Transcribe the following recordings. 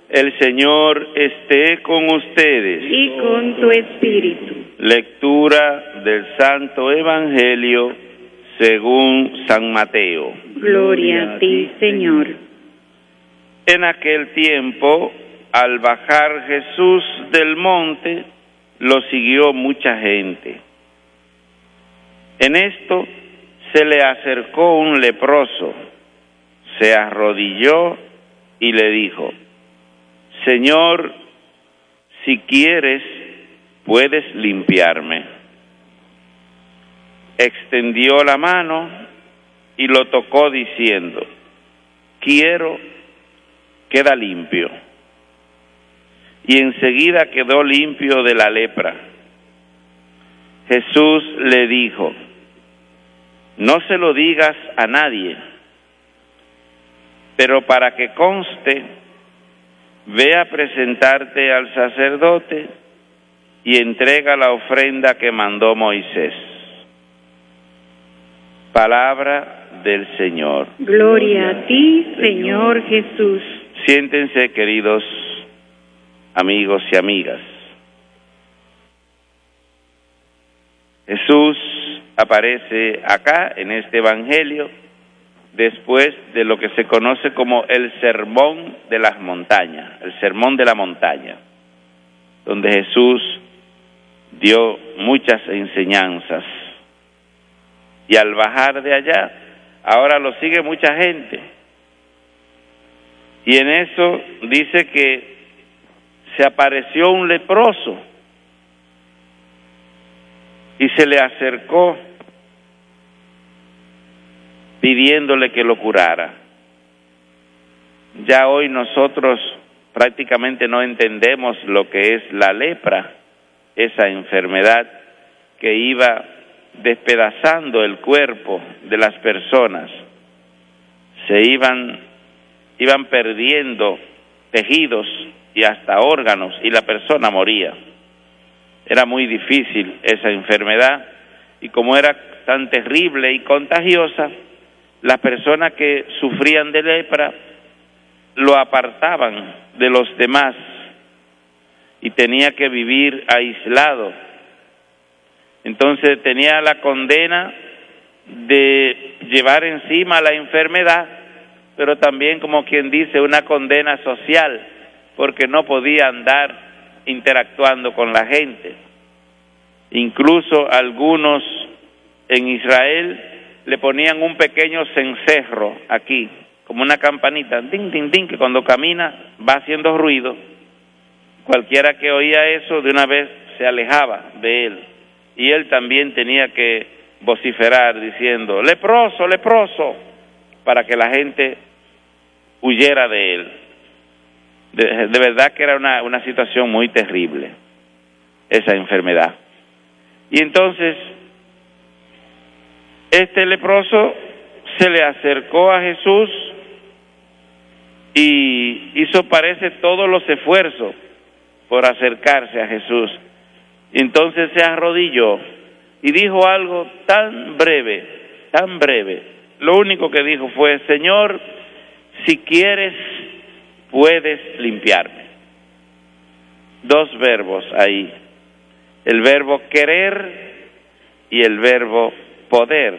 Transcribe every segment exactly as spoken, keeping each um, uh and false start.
El Señor esté con ustedes. Y con tu espíritu. Lectura del Santo Evangelio según San Mateo. Gloria a ti, Señor. En aquel tiempo, al bajar Jesús del monte, lo siguió mucha gente. En esto se le acercó un leproso, se arrodilló y le dijo: Señor, si quieres, puedes limpiarme. Extendió la mano y lo tocó diciendo: quiero, queda limpio. Y enseguida quedó limpio de la lepra. Jesús le dijo: no se lo digas a nadie, pero para que conste, ve a presentarte al sacerdote y entrega la ofrenda que mandó Moisés. Palabra del Señor. Gloria a ti, Señor Jesús. Siéntense, queridos amigos y amigas. Jesús aparece acá en este Evangelio después de lo que se conoce como el Sermón de las Montañas, el Sermón de la Montaña, donde Jesús dio muchas enseñanzas. Y al bajar de allá, ahora lo sigue mucha gente. Y en eso dice que se apareció un leproso y se le acercó pidiéndole que lo curara. Ya hoy nosotros prácticamente no entendemos lo que es la lepra, esa enfermedad que iba despedazando el cuerpo de las personas. Se iban, iban perdiendo tejidos y hasta órganos y la persona moría. Era muy difícil esa enfermedad y como era tan terrible y contagiosa, las personas que sufrían de lepra lo apartaban de los demás y tenía que vivir aislado. Entonces tenía la condena de llevar encima la enfermedad, pero también, como quien dice, una condena social, porque no podía andar interactuando con la gente. Incluso algunos en Israel le ponían un pequeño cencerro aquí, como una campanita, ding, ding, ding, que cuando camina va haciendo ruido. Cualquiera que oía eso de una vez se alejaba de él. Y él también tenía que vociferar diciendo: leproso, leproso, para que la gente huyera de él. De, de verdad que era una, una situación muy terrible, esa enfermedad. Y entonces, este leproso se le acercó a Jesús y hizo, parece, todos los esfuerzos por acercarse a Jesús. Entonces se arrodilló y dijo algo tan breve, tan breve. Lo único que dijo fue: Señor, si quieres, puedes limpiarme. Dos verbos ahí, el verbo querer y el verbo poder.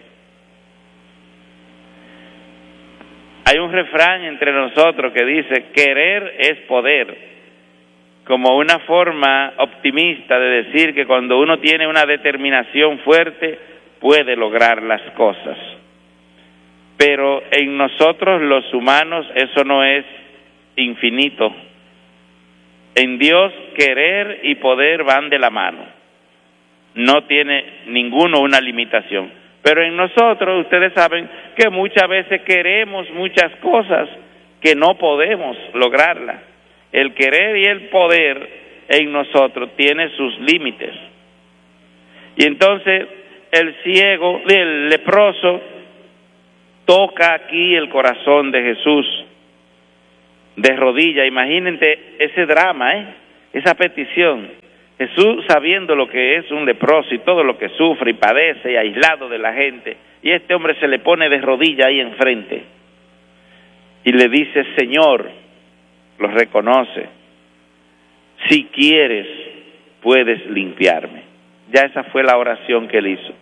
Hay un refrán entre nosotros que dice: querer es poder, como una forma optimista de decir que cuando uno tiene una determinación fuerte puede lograr las cosas. Pero en nosotros los humanos eso no es infinito. En Dios querer y poder van de la mano. No tiene ninguno una limitación. Pero en nosotros, ustedes saben que muchas veces queremos muchas cosas que no podemos lograrlas. El querer y el poder en nosotros tiene sus límites. Y entonces el ciego, el leproso, toca aquí el corazón de Jesús de rodillas. Imagínense ese drama, ¿eh? Esa petición. Jesús, sabiendo lo que es un leproso y todo lo que sufre y padece y aislado de la gente, y este hombre se le pone de rodillas ahí enfrente y le dice: Señor, lo reconoce. Si quieres, puedes limpiarme. Ya esa fue la oración que él hizo.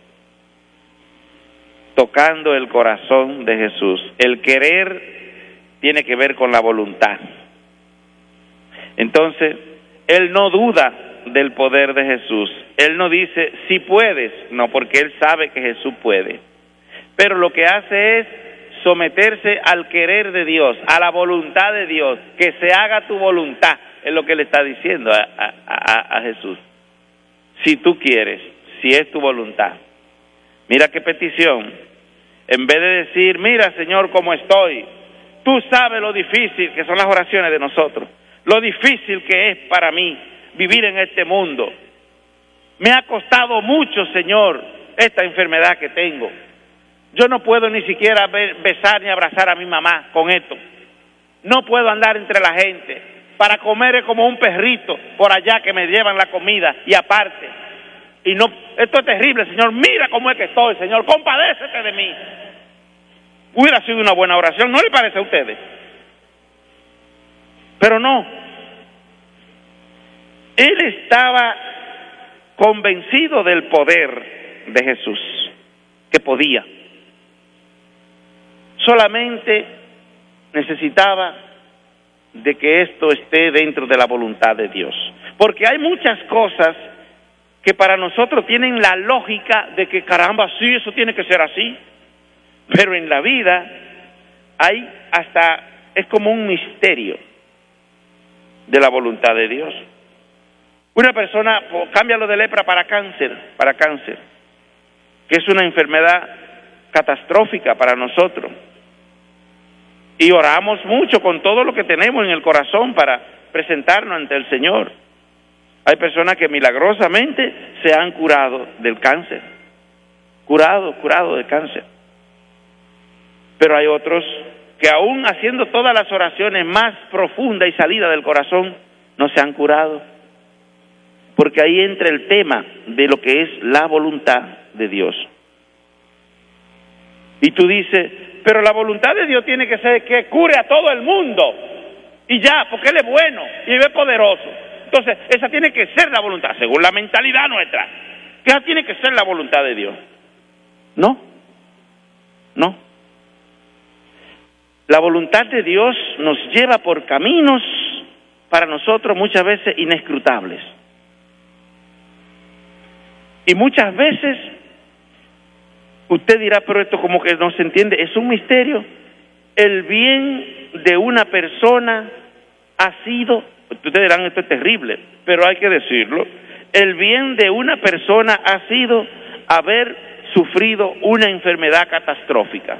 Tocando el corazón de Jesús. El querer tiene que ver con la voluntad. Entonces, él no duda del poder de Jesús. Él no dice, si puedes, no, porque él sabe que Jesús puede. Pero lo que hace es someterse al querer de Dios, a la voluntad de Dios, que se haga tu voluntad, es lo que le está diciendo a, a, a, a Jesús. Si tú quieres, si es tu voluntad. Mira qué petición. En vez de decir, mira Señor cómo estoy, tú sabes lo difícil que son las oraciones de nosotros, lo difícil que es para mí vivir en este mundo. Me ha costado mucho, Señor, esta enfermedad que tengo. Yo no puedo ni siquiera besar ni abrazar a mi mamá con esto. No puedo andar entre la gente. Para comer es como un perrito por allá que me llevan la comida y aparte. Y no, esto es terrible, Señor. Mira cómo es que estoy, Señor. Compadécete de mí. Hubiera sido una buena oración, ¿no le parece a ustedes? Pero no. Él estaba convencido del poder de Jesús, que podía. Solamente necesitaba de que esto esté dentro de la voluntad de Dios. Porque hay muchas cosas que para nosotros tienen la lógica de que caramba, sí, eso tiene que ser así. Pero en la vida hay hasta, es como un misterio de la voluntad de Dios. Una persona, cámbialo de lepra para cáncer, para cáncer, que es una enfermedad catastrófica para nosotros. Y oramos mucho con todo lo que tenemos en el corazón para presentarnos ante el Señor. Hay personas que milagrosamente se han curado del cáncer. Curado, curado del cáncer. Pero hay otros que aún haciendo todas las oraciones más profundas y salidas del corazón, no se han curado. Porque ahí entra el tema de lo que es la voluntad de Dios. Y tú dices, pero la voluntad de Dios tiene que ser que cure a todo el mundo. Y ya, porque Él es bueno y Él es poderoso. Entonces, esa tiene que ser la voluntad, según la mentalidad nuestra. Que esa tiene que ser la voluntad de Dios. No, no. La voluntad de Dios nos lleva por caminos para nosotros muchas veces inescrutables. Y muchas veces usted dirá, pero esto como que no se entiende, es un misterio. El bien de una persona ha sido, ustedes dirán, esto es terrible, pero hay que decirlo, el bien de una persona ha sido haber sufrido una enfermedad catastrófica.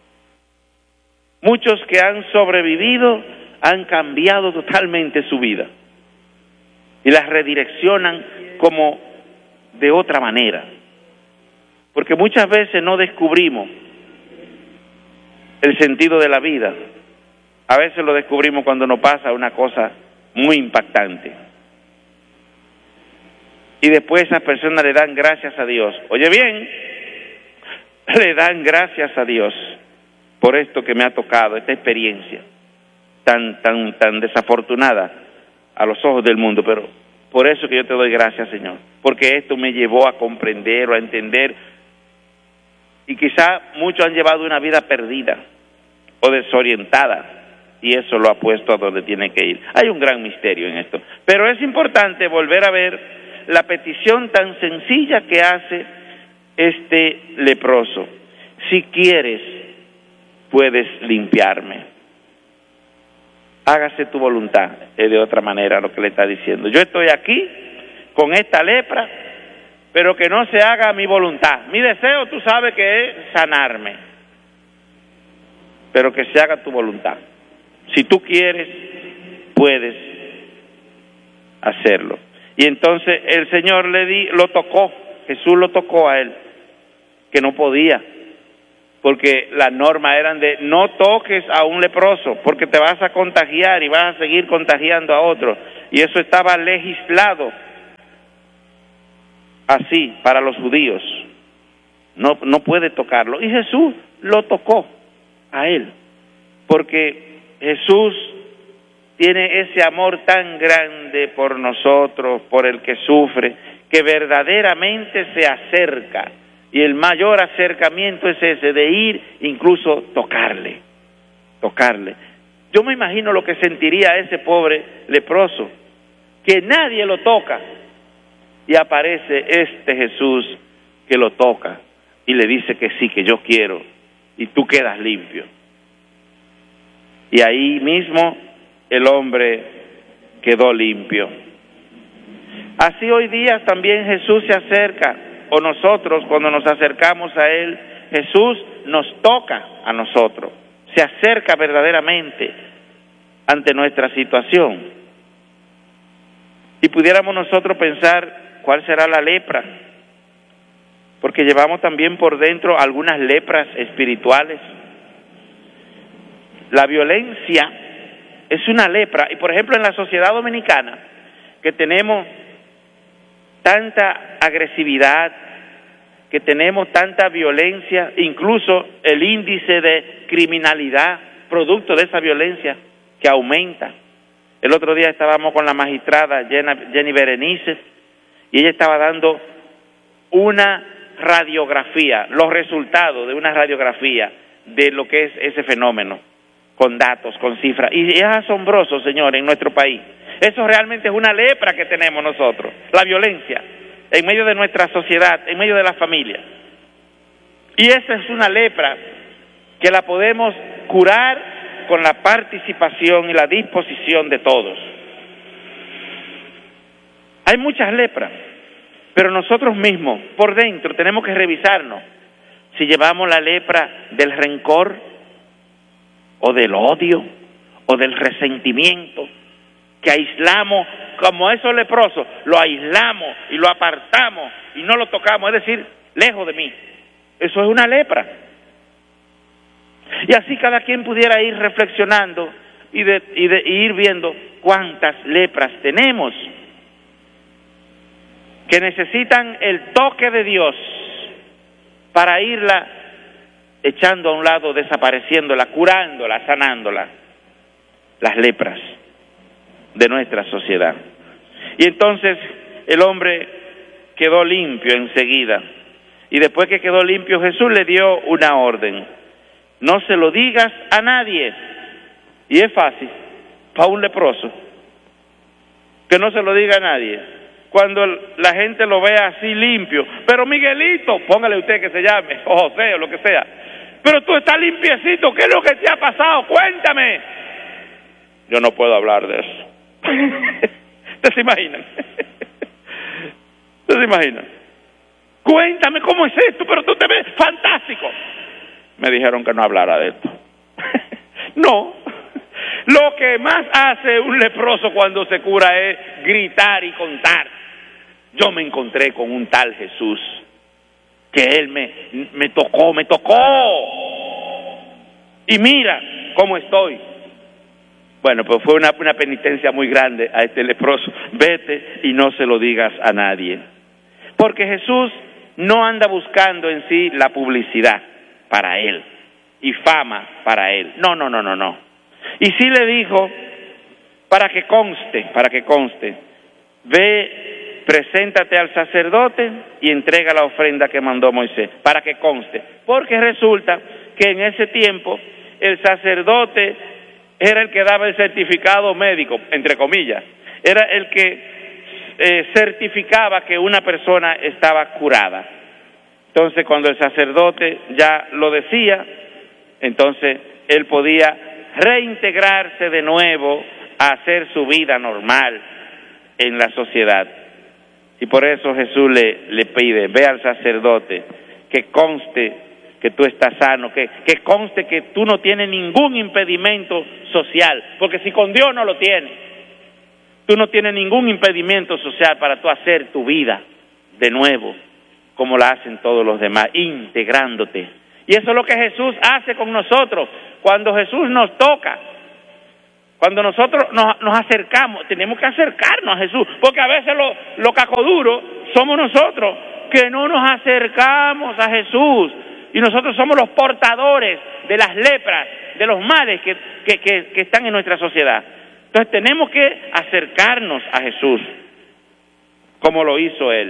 Muchos que han sobrevivido han cambiado totalmente su vida y las redireccionan como de otra manera. Porque muchas veces no descubrimos el sentido de la vida. A veces lo descubrimos cuando nos pasa una cosa muy impactante. Y después esas personas le dan gracias a Dios. Oye bien, le dan gracias a Dios por esto que me ha tocado, esta experiencia tan, tan, tan desafortunada a los ojos del mundo. Pero por eso que yo te doy gracias, Señor. Porque esto me llevó a comprender o a entender. Y quizá muchos han llevado una vida perdida o desorientada, y eso lo ha puesto a donde tiene que ir. Hay un gran misterio en esto, pero es importante volver a ver la petición tan sencilla que hace este leproso. Si quieres, puedes limpiarme. Hágase tu voluntad, es de otra manera lo que le está diciendo. Yo estoy aquí con esta lepra, pero que no se haga mi voluntad. Mi deseo, tú sabes que es sanarme, pero que se haga tu voluntad. Si tú quieres, puedes hacerlo. Y entonces el Señor le di, lo tocó, Jesús lo tocó a él, que no podía, porque las normas eran de no toques a un leproso, porque te vas a contagiar y vas a seguir contagiando a otros. Y eso estaba legislado así para los judíos. No, no puede tocarlo. Y Jesús lo tocó a él, porque Jesús tiene ese amor tan grande por nosotros, por el que sufre, que verdaderamente se acerca. Y el mayor acercamiento es ese, de ir incluso tocarle, tocarle. Yo me imagino lo que sentiría ese pobre leproso, que nadie lo toca, y aparece este Jesús que lo toca y le dice que sí, que yo quiero, y tú quedas limpio. Y ahí mismo el hombre quedó limpio. Así hoy día también Jesús se acerca, o nosotros cuando nos acercamos a Él, Jesús nos toca a nosotros, se acerca verdaderamente ante nuestra situación. Y pudiéramos nosotros pensar cuál será la lepra, porque llevamos también por dentro algunas lepras espirituales. La violencia es una lepra, y por ejemplo en la sociedad dominicana, que tenemos tanta agresividad, que tenemos tanta violencia, incluso el índice de criminalidad producto de esa violencia que aumenta. El otro día estábamos con la magistrada Jenny Berenice y ella estaba dando una radiografía, los resultados de una radiografía de lo que es ese fenómeno, con datos, con cifras, y es asombroso, señor, en nuestro país. Eso realmente es una lepra que tenemos nosotros, la violencia, en medio de nuestra sociedad, en medio de la familia. Y esa es una lepra que la podemos curar con la participación y la disposición de todos. Hay muchas lepras, pero nosotros mismos, por dentro, tenemos que revisarnos si llevamos la lepra del rencor, o del odio, o del resentimiento, que aislamos, como esos leprosos, lo aislamos y lo apartamos y no lo tocamos, es decir, lejos de mí. Eso es una lepra. Y así cada quien pudiera ir reflexionando y, de, y, de, y ir viendo cuántas lepras tenemos que necesitan el toque de Dios para irla echando a un lado, desapareciéndola, curándola, sanándola, las lepras de nuestra sociedad. Y entonces el hombre quedó limpio enseguida, y después que quedó limpio Jesús le dio una orden: no se lo digas a nadie. Y es fácil para un leproso que no se lo diga a nadie cuando la gente lo vea así limpio. Pero Miguelito, póngale usted que se llame, o José, o lo que sea, pero tú estás limpiecito, ¿qué es lo que te ha pasado? Cuéntame. Yo no puedo hablar de eso. ¿Ustedes se imaginan? ¿Ustedes se imaginan? Cuéntame cómo es esto, pero tú te ves fantástico. Me dijeron que no hablara de esto. No. Lo que más hace un leproso cuando se cura es gritar y contar. Yo me encontré con un tal Jesús, que él me, me tocó, me tocó. Y mira cómo estoy. Bueno, pues fue una, una penitencia muy grande a este leproso. Vete y no se lo digas a nadie. Porque Jesús no anda buscando en sí la publicidad para él y fama para él. No, no, no, no, no. Y sí le dijo, para que conste, para que conste, ve, preséntate al sacerdote y entrega la ofrenda que mandó Moisés, para que conste. Porque resulta que en ese tiempo el sacerdote era el que daba el certificado médico, entre comillas, era el que eh, certificaba que una persona estaba curada. Entonces, cuando el sacerdote ya lo decía, entonces él podía reintegrarse de nuevo a hacer su vida normal en la sociedad. Y por eso Jesús le, le pide, ve al sacerdote, que conste que tú estás sano, que, que conste que tú no tienes ningún impedimento social, porque si con Dios no lo tienes, tú no tienes ningún impedimento social para tú hacer tu vida de nuevo, como la hacen todos los demás, integrándote. Y eso es lo que Jesús hace con nosotros. Cuando Jesús nos toca, cuando nosotros nos, nos acercamos, tenemos que acercarnos a Jesús, porque a veces lo, lo cacoduros somos nosotros, que no nos acercamos a Jesús, y nosotros somos los portadores de las lepras, de los males que, que, que, que están en nuestra sociedad. Entonces tenemos que acercarnos a Jesús, como lo hizo Él.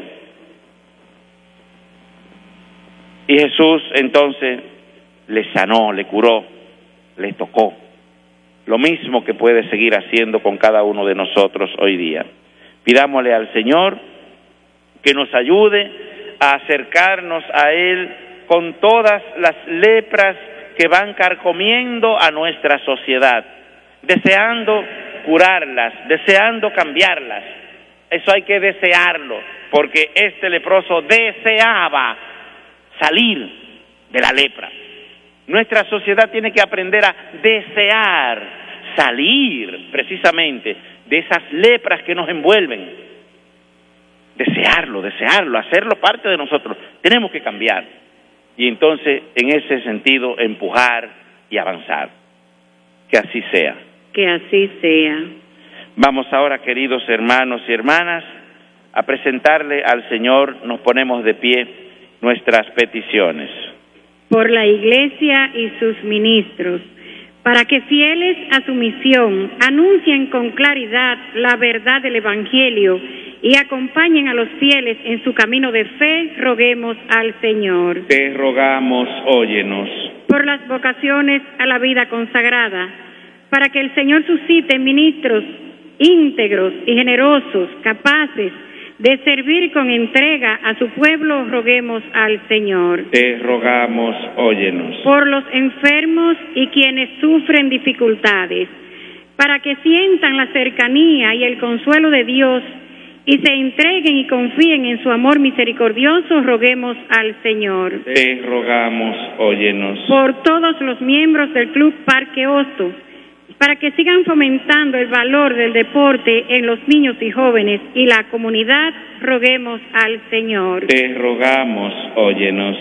Y Jesús entonces le sanó, le curó, le tocó. Lo mismo que puede seguir haciendo con cada uno de nosotros hoy día. Pidámosle al Señor que nos ayude a acercarnos a Él con todas las lepras que van carcomiendo a nuestra sociedad, deseando curarlas, deseando cambiarlas. Eso hay que desearlo, porque este leproso deseaba salir de la lepra. Nuestra sociedad tiene que aprender a desear salir precisamente de esas lepras que nos envuelven. Desearlo, desearlo, hacerlo parte de nosotros. Tenemos que cambiar. Y entonces, en ese sentido, empujar y avanzar. Que así sea. Que así sea. Vamos ahora, queridos hermanos y hermanas, a presentarle al Señor, nos ponemos de pie, nuestras peticiones. Por la Iglesia y sus ministros, para que fieles a su misión anuncien con claridad la verdad del Evangelio y acompañen a los fieles en su camino de fe, roguemos al Señor. Te rogamos, óyenos. Por las vocaciones a la vida consagrada, para que el Señor suscite ministros íntegros y generosos, capaces de servir con entrega a su pueblo, roguemos al Señor. Te rogamos, óyenos. Por los enfermos y quienes sufren dificultades, para que sientan la cercanía y el consuelo de Dios y se entreguen y confíen en su amor misericordioso, roguemos al Señor. Te rogamos, óyenos. Por todos los miembros del Club Parque Hosto, para que sigan fomentando el valor del deporte en los niños y jóvenes y la comunidad, roguemos al Señor. Te rogamos, óyenos.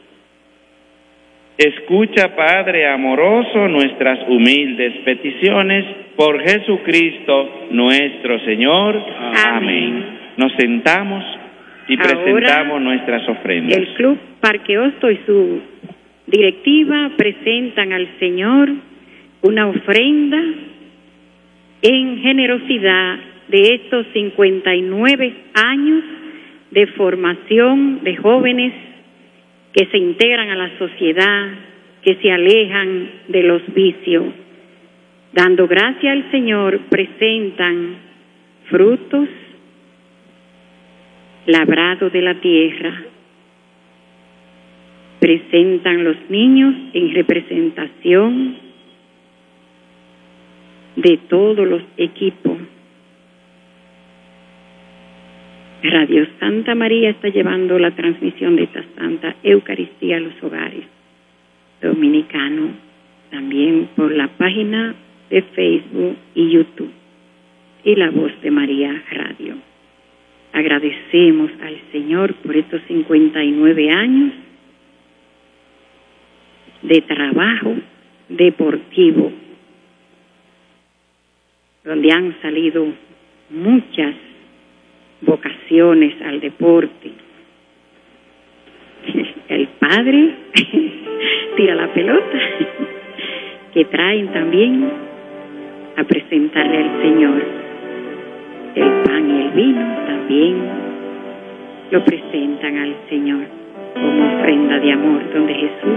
Escucha, Padre amoroso, nuestras humildes peticiones, por Jesucristo nuestro Señor. Amén. Amén. Nos sentamos y Ahora, presentamos nuestras ofrendas. El Club Parque Hosto y su directiva presentan al Señor una ofrenda en generosidad de estos cincuenta y nueve años de formación de jóvenes que se integran a la sociedad, que se alejan de los vicios. Dando gracia al Señor, presentan frutos labrados de la tierra. Presentan los niños en representación de todos los equipos. Radio Santa María está llevando la transmisión de esta Santa Eucaristía a los hogares dominicanos, también por la página de Facebook y YouTube y La Voz de María Radio. Agradecemos al Señor por estos cincuenta y nueve años de trabajo deportivo, donde han salido muchas vocaciones al deporte. El padre tira la pelota, que traen también a presentarle al Señor. El pan y el vino también lo presentan al Señor como ofrenda de amor, donde Jesús